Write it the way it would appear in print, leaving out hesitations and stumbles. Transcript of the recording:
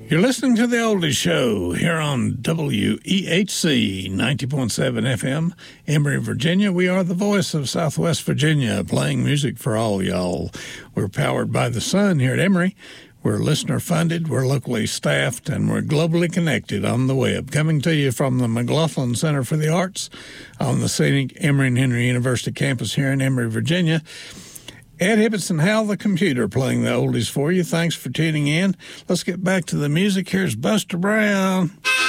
You're listening to The Oldies Show here on WEHC 90.7 FM, Emory, Virginia. We are the voice of Southwest Virginia, playing music for all y'all. We're powered by the sun here at Emory. We're listener-funded, we're locally staffed, and we're globally connected on the web. Coming to you from the McLaughlin Center for the Arts on the scenic Emory and Henry University campus here in Emory, Virginia. Ed Hibbets and Hal the Computer playing the oldies for you. Thanks for tuning in. Let's get back to the music. Here's Buster Brown.